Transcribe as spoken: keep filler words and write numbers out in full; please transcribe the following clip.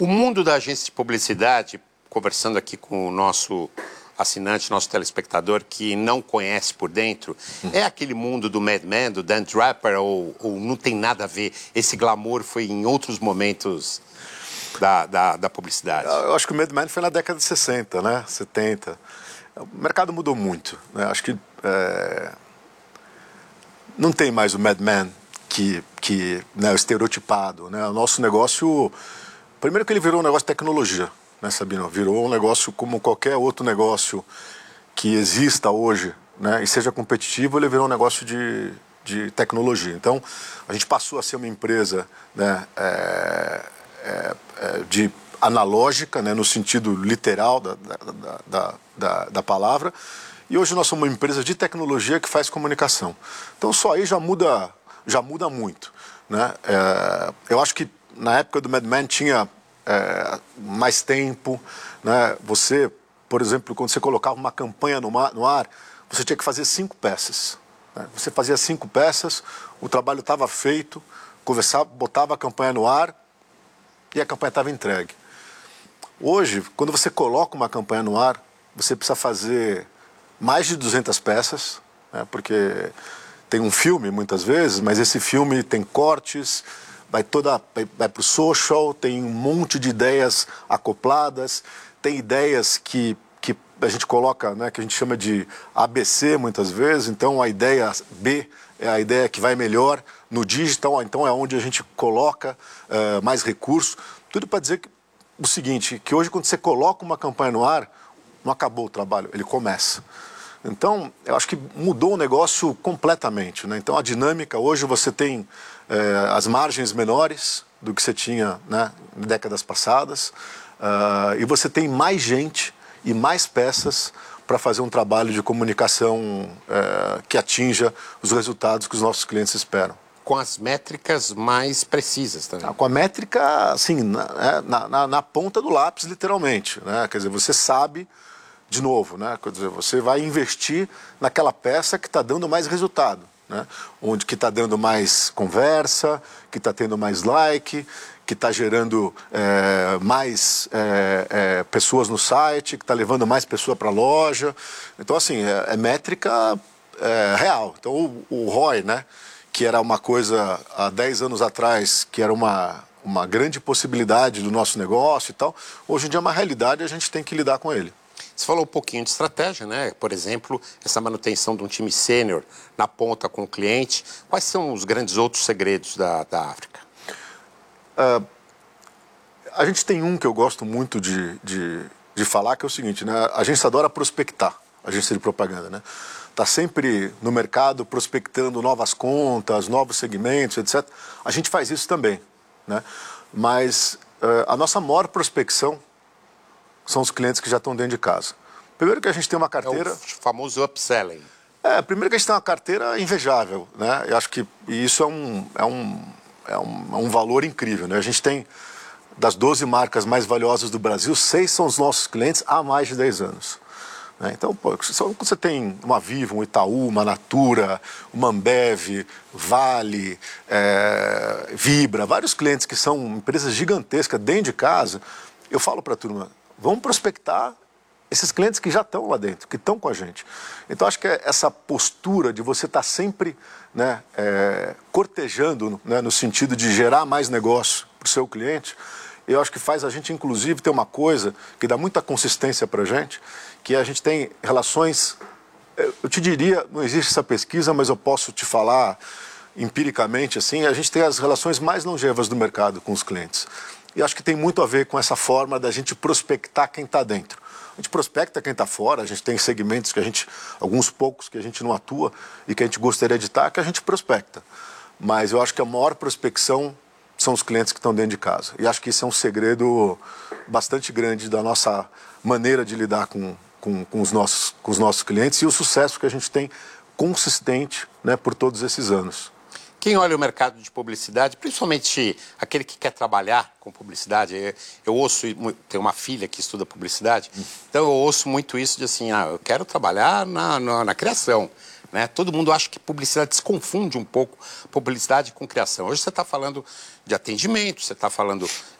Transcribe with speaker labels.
Speaker 1: O mundo da agência de publicidade, conversando aqui com o nosso assinante, nosso telespectador que não conhece por dentro, hum. é aquele mundo do Mad Men, do Dan Draper, ou, ou não tem nada a ver? Esse glamour foi em outros momentos da, da, da publicidade?
Speaker 2: Eu acho que o Mad Men foi na década de sessenta, né? setenta. O mercado mudou muito, né? Acho que é... não tem mais o Mad Men que, que né, o estereotipado, né? O nosso negócio, primeiro que ele virou um negócio de tecnologia, né, Sabino? Virou um negócio como qualquer outro negócio que exista hoje, né, e seja competitivo, ele virou um negócio de, de tecnologia. Então, a gente passou a ser uma empresa, né, é, é, é, de analógica, né, no sentido literal da, da, da, da, da palavra, e hoje nós somos uma empresa de tecnologia que faz comunicação. Então, só aí já muda, já muda muito, né? É, eu acho que na época do Mad Men tinha É, mais tempo, né? Você, por exemplo, quando você colocava uma campanha no, mar, no ar, você tinha que fazer cinco peças, né? Você fazia cinco peças, o trabalho estava feito, conversava, botava a campanha no ar e a campanha estava entregue. Hoje, quando você coloca uma campanha no ar, você precisa fazer mais de duzentas peças, né? Porque tem um filme muitas vezes, mas esse filme tem cortes, vai, toda, vai, vai para o social, tem um monte de ideias acopladas, tem ideias que, que a gente coloca, né, que a gente chama de A B C muitas vezes, então a ideia B é a ideia que vai melhor no digital, então é onde a gente coloca uh, mais recursos. Tudo para dizer que, o seguinte, que hoje quando você coloca uma campanha no ar, não acabou o trabalho, ele começa. Então, eu acho que mudou o negócio completamente, né? Então, a dinâmica, hoje você tem eh, as margens menores do que você tinha, né, em décadas passadas, uh, e você tem mais gente e mais peças para fazer um trabalho de comunicação eh, que atinja os resultados que os nossos clientes esperam.
Speaker 1: Com as métricas mais precisas também.
Speaker 2: Ah, com a métrica, assim, na, na, na, na ponta do lápis, literalmente, né? Quer dizer, você sabe... De novo, né? Quer dizer, você vai investir naquela peça que está dando mais resultado, né? Onde que está dando mais conversa, que está tendo mais like, que está gerando é, mais é, é, pessoas no site, que está levando mais pessoa para a loja. Então, assim, é, é métrica é, real. Então, o, o R O I, né? Que era uma coisa há dez anos atrás, que era uma, uma grande possibilidade do nosso negócio e tal, hoje em dia é uma realidade e a gente tem que lidar com ele.
Speaker 1: Você falou um pouquinho de estratégia, né? Por exemplo, essa manutenção de um time sênior na ponta com o cliente. Quais são os grandes outros segredos da, da África?
Speaker 2: Uh, a gente tem um que eu gosto muito de, de, de falar, que é o seguinte, né? A agência adora prospectar, a agência de propaganda, né? Está sempre no mercado prospectando novas contas, novos segmentos, etcétera. A gente faz isso também, né? Mas uh, a nossa maior prospecção são os clientes que já estão dentro de casa. Primeiro que a gente tem uma carteira...
Speaker 1: É o famoso upselling.
Speaker 2: É, primeiro que a gente tem uma carteira invejável, né? Eu acho que isso é um, é um, é um, é um valor incrível, né? A gente tem, das doze marcas mais valiosas do Brasil, seis são os nossos clientes há mais de dez anos. Né? Então, pô, você tem uma Vivo, um Itaú, uma Natura, uma Ambev, Vale, é, Vibra, vários clientes que são empresas gigantescas dentro de casa. Eu falo para a turma, vamos prospectar esses clientes que já estão lá dentro, que estão com a gente. Então, acho que essa postura de você estar sempre, né, é, cortejando, né, no sentido de gerar mais negócio para o seu cliente, eu acho que faz a gente, inclusive, ter uma coisa que dá muita consistência para a gente, que a gente tem relações, eu te diria, não existe essa pesquisa, mas eu posso te falar empiricamente, assim, a gente tem as relações mais longevas do mercado com os clientes. E acho que tem muito a ver com essa forma da gente prospectar quem está dentro. A gente prospecta quem está fora, a gente tem segmentos que a gente, alguns poucos que a gente não atua e que a gente gostaria de estar, que a gente prospecta. Mas eu acho que a maior prospecção são os clientes que estão dentro de casa. E acho que isso é um segredo bastante grande da nossa maneira de lidar com, com, com, os, nossos, com os nossos clientes e o sucesso que a gente tem consistente, né, por todos esses anos.
Speaker 1: Quem olha o mercado de publicidade, principalmente aquele que quer trabalhar com publicidade, eu, eu ouço, tenho uma filha que estuda publicidade, então eu ouço muito isso de assim, ah, eu quero trabalhar na, na, na criação. Né? Todo mundo acha que publicidade se confunde um pouco publicidade com criação. Hoje você está falando de atendimento, você está falando